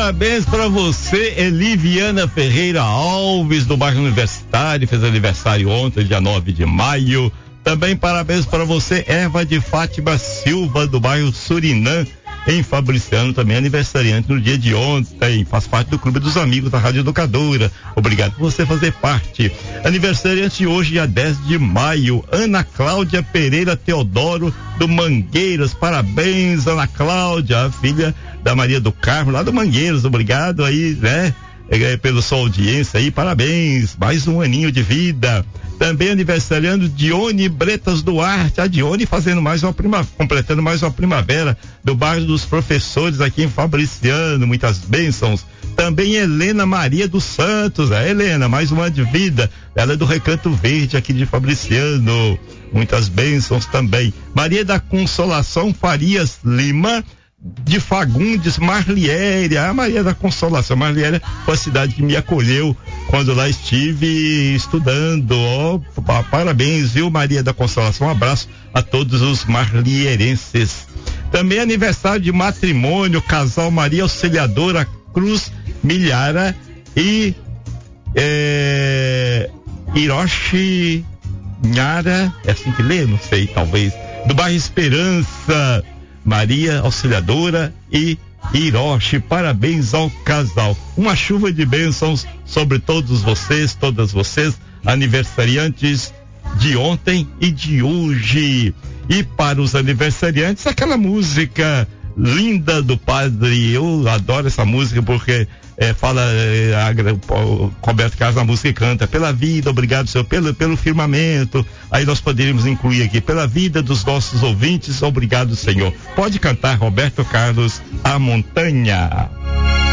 parabéns pra você, Eliviana Ferreira Alves, do bairro Universitário, fez aniversário ontem, dia 9 de maio. Também parabéns para você, Eva de Fátima Silva, do bairro Surinã, em Fabriciano, também aniversariante no dia de ontem, faz parte do Clube dos Amigos da Rádio Educadora. Obrigado por você fazer parte. Aniversariante hoje, dia 10 de maio, Ana Cláudia Pereira Teodoro, do Mangueiras. Parabéns, Ana Cláudia, a filha da Maria do Carmo, lá do Mangueiras. Obrigado aí, né? Pela sua audiência aí, parabéns, mais um aninho de vida. Também aniversariando Dione Bretas Duarte, a Dione completando mais uma primavera do bairro dos Professores aqui em Fabriciano, muitas bênçãos. Também Helena Maria dos Santos, a Helena, mais uma de vida, ela é do Recanto Verde aqui de Fabriciano, muitas bênçãos também. Maria da Consolação Farias Lima, de Fagundes, Marliere, a Maria da Consolação. Marliere foi a cidade que me acolheu quando lá estive estudando. Parabéns, viu, Maria da Consolação? Um abraço a todos os marlierenses. Também aniversário de matrimônio, casal Maria Auxiliadora Cruz Milhara e Hiroshi Nhara, é assim que lê? Não sei, talvez, do bairro Esperança, Maria Auxiliadora e Hiroshi, parabéns ao casal. Uma chuva de bênçãos sobre todos vocês, todas vocês, aniversariantes de ontem e de hoje. E para os aniversariantes, aquela música linda do padre, eu adoro essa música porque Roberto Carlos na música canta: pela vida, obrigado, Senhor, pelo firmamento. Aí nós poderíamos incluir aqui: pela vida dos nossos ouvintes, obrigado, Senhor. Pode cantar, Roberto Carlos, A Montanha.